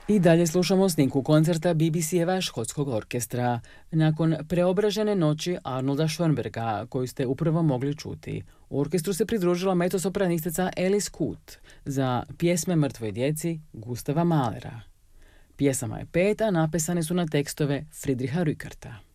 I dalje slušamo snimku koncerta BBC-eva škotskog orkestra. Nakon preobražene noći Arnolda Schoenberga, koju ste upravo mogli čuti, u orkestru se pridružila mezzosopranistica Alice Coote za pjesme mrtvoj djeci Gustava Mahlera. Pjesama je 5, a napisane su na tekstove Friedricha Rückerta.